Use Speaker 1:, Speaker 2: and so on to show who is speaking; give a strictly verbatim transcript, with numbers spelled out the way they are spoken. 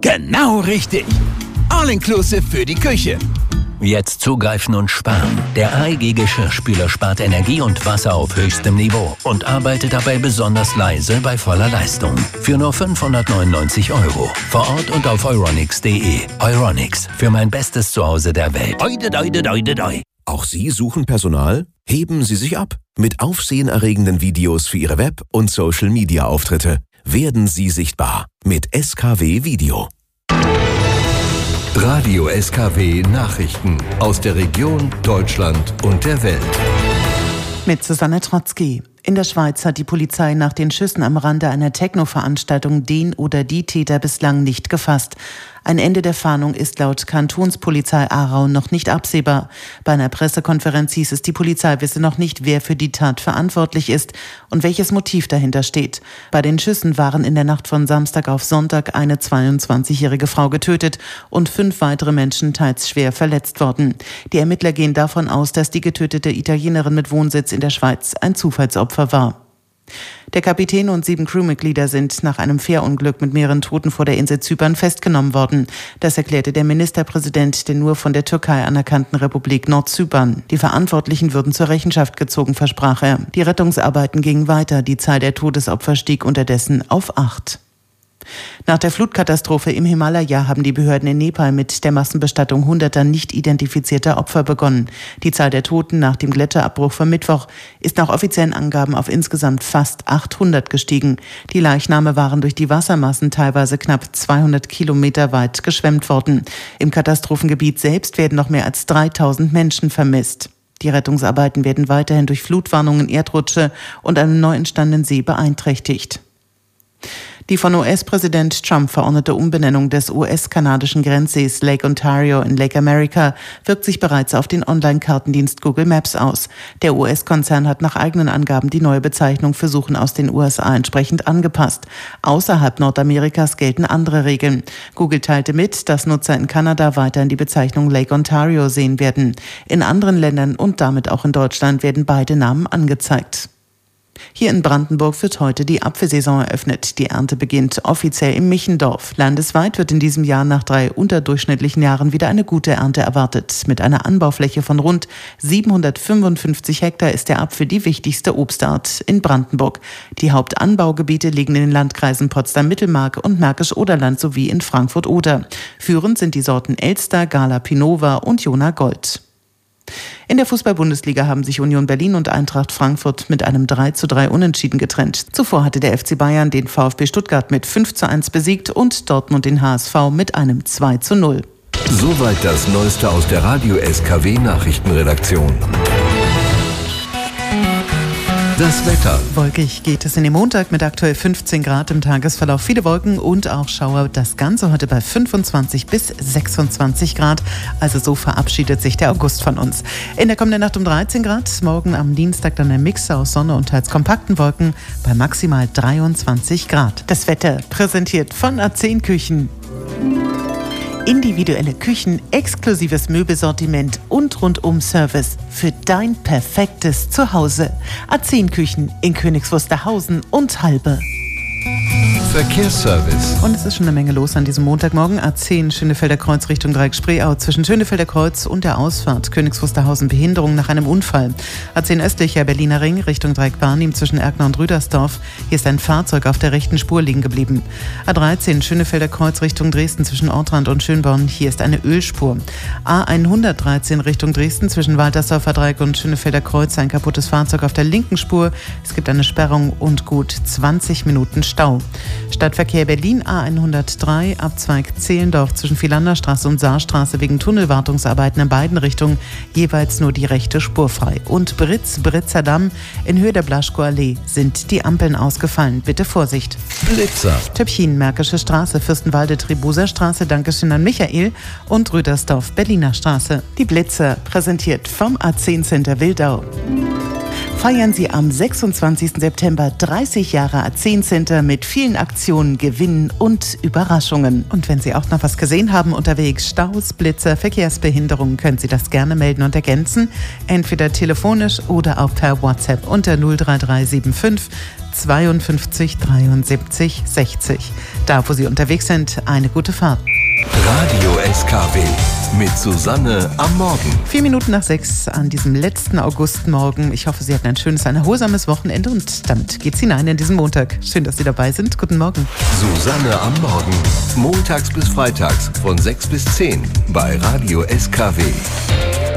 Speaker 1: Genau richtig. All-inclusive für die Küche.
Speaker 2: Jetzt zugreifen und sparen. Der A E G Geschirrspüler spart Energie und Wasser auf höchstem Niveau und arbeitet dabei besonders leise bei voller Leistung. Für nur fünfhundertneunundneunzig Euro. Vor Ort und auf euronics punkt de. Euronics, für mein bestes Zuhause der Welt. Oide, oide, oide, oide.
Speaker 3: Auch Sie suchen Personal? Heben Sie sich ab. Mit aufsehenerregenden Videos für Ihre Web- und Social-Media-Auftritte. Werden Sie sichtbar. Mit S K W Video.
Speaker 4: Radio S K W Nachrichten aus der Region, Deutschland und der Welt.
Speaker 5: Mit Susanne Trotzki. In der Schweiz hat die Polizei nach den Schüssen am Rande einer Techno-Veranstaltung den oder die Täter bislang nicht gefasst. Ein Ende der Fahndung ist laut Kantonspolizei Aarau noch nicht absehbar. Bei einer Pressekonferenz hieß es, die Polizei wisse noch nicht, wer für die Tat verantwortlich ist und welches Motiv dahinter steht. Bei den Schüssen waren in der Nacht von Samstag auf Sonntag eine zweiundzwanzigjährige Frau getötet und fünf weitere Menschen teils schwer verletzt worden. Die Ermittler gehen davon aus, dass die getötete Italienerin mit Wohnsitz in der Schweiz ein Zufallsopfer war. Der Kapitän und sieben Crewmitglieder sind nach einem Fährunglück mit mehreren Toten vor der Insel Zypern festgenommen worden. Das erklärte der Ministerpräsident der nur von der Türkei anerkannten Republik Nordzypern. Die Verantwortlichen würden zur Rechenschaft gezogen, versprach er. Die Rettungsarbeiten gingen weiter. Die Zahl der Todesopfer stieg unterdessen auf acht. Nach der Flutkatastrophe im Himalaya haben die Behörden in Nepal mit der Massenbestattung hunderter nicht identifizierter Opfer begonnen. Die Zahl der Toten nach dem Gletscherabbruch vom Mittwoch ist nach offiziellen Angaben auf insgesamt fast achthundert gestiegen. Die Leichname waren durch die Wassermassen teilweise knapp zweihundert Kilometer weit geschwemmt worden. Im Katastrophengebiet selbst werden noch mehr als dreitausend Menschen vermisst. Die Rettungsarbeiten werden weiterhin durch Flutwarnungen, Erdrutsche und einen neu entstandenen See beeinträchtigt. Die von U S-Präsident Trump verordnete Umbenennung des U S-kanadischen Grenzsees Lake Ontario in Lake America wirkt sich bereits auf den Online-Kartendienst Google Maps aus. Der U S-Konzern hat nach eigenen Angaben die neue Bezeichnung für Suchen aus den U S A entsprechend angepasst. Außerhalb Nordamerikas gelten andere Regeln. Google teilte mit, dass Nutzer in Kanada weiterhin die Bezeichnung Lake Ontario sehen werden. In anderen Ländern und damit auch in Deutschland werden beide Namen angezeigt. Hier in Brandenburg wird heute die Apfelsaison eröffnet. Die Ernte beginnt offiziell im Michendorf. Landesweit wird in diesem Jahr nach drei unterdurchschnittlichen Jahren wieder eine gute Ernte erwartet. Mit einer Anbaufläche von rund siebenhundertfünfundfünfzig Hektar ist der Apfel die wichtigste Obstart in Brandenburg. Die Hauptanbaugebiete liegen in den Landkreisen Potsdam-Mittelmark und Märkisch-Oderland sowie in Frankfurt-Oder. Führend sind die Sorten Elster, Gala Pinova und Jona Gold. In der Fußball-Bundesliga haben sich Union Berlin und Eintracht Frankfurt mit einem drei zu drei Unentschieden getrennt. Zuvor hatte der F C Bayern den VfB Stuttgart mit fünf zu eins besiegt und Dortmund den H S V mit einem zwei zu null.
Speaker 4: Soweit das Neueste aus der Radio S K W Nachrichtenredaktion. Das Wetter.
Speaker 5: Wolkig geht es in den Montag mit aktuell fünfzehn Grad im Tagesverlauf. Viele Wolken und auch Schauer. Das Ganze heute bei fünfundzwanzig bis sechsundzwanzig Grad. Also so verabschiedet sich der August von uns. In der kommenden Nacht um dreizehn Grad. Morgen am Dienstag dann ein Mix aus Sonne und teils kompakten Wolken bei maximal dreiundzwanzig Grad. Das Wetter präsentiert von A zehn Küchen. Individuelle Küchen, exklusives Möbelsortiment und Rundum-Service für dein perfektes Zuhause. A zehn Küchen in Königs Wusterhausen und Halbe.
Speaker 4: Verkehrsservice.
Speaker 5: Und es ist schon eine Menge los an diesem Montagmorgen. A zehn Schönefelder Kreuz Richtung Dreieck-Spreeau. Zwischen Schönefelder Kreuz und der Ausfahrt Königs Wusterhausen Behinderung nach einem Unfall. A zehn östlicher Berliner Ring Richtung Dreieck-Barnim zwischen Erkner und Rüdersdorf. Hier ist ein Fahrzeug auf der rechten Spur liegen geblieben. A dreizehn Schönefelder Kreuz Richtung Dresden zwischen Ortrand und Schönborn. Hier ist eine Ölspur. A hundertdreizehn Richtung Dresden zwischen Waltersdorfer Dreieck und Schönefelder Kreuz. Ein kaputtes Fahrzeug auf der linken Spur. Es gibt eine Sperrung und gut zwanzig Minuten Stau. Stadtverkehr Berlin A hundertdrei, Abzweig Zehlendorf zwischen Philanderstraße und Saarstraße wegen Tunnelwartungsarbeiten in beiden Richtungen, jeweils nur die rechte Spur frei. Und Britz, Britzer Damm in Höhe der Blaschko-Allee sind die Ampeln ausgefallen. Bitte Vorsicht.
Speaker 4: Blitzer.
Speaker 5: Töpfchen, Märkische Straße, Fürstenwalde, Tribuser Straße, Dankeschön an Michael und Rüdersdorf, Berliner Straße. Die Blitzer präsentiert vom A zehn Center Wildau. feiern sie am sechsundzwanzigsten September dreißig Jahre A zehn Center mit vielen Aktionen, Gewinnen und Überraschungen. Und wenn Sie auch noch was gesehen haben unterwegs, Staus, Blitzer, Verkehrsbehinderungen, können Sie das gerne melden und ergänzen. Entweder telefonisch oder auch per WhatsApp unter null drei drei sieben fünf zweiundfünfzig dreiundsiebzig sechzig. Da, wo Sie unterwegs sind, eine gute Fahrt.
Speaker 4: Radio S K W mit Susanne am Morgen.
Speaker 5: Vier Minuten nach sechs an diesem letzten Augustmorgen. Ich hoffe, Sie hatten ein schönes, ein erholsames Wochenende und damit geht's hinein in diesen Montag. Schön, dass Sie dabei sind. Guten Morgen.
Speaker 4: Susanne am Morgen. Montags bis freitags von sechs bis zehn bei Radio S K W.